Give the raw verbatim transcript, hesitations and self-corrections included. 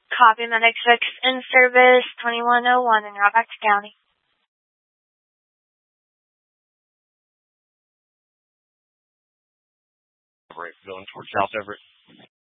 Copy Medic six in service, twenty-one oh one in route back to county. Right, going towards South Everett.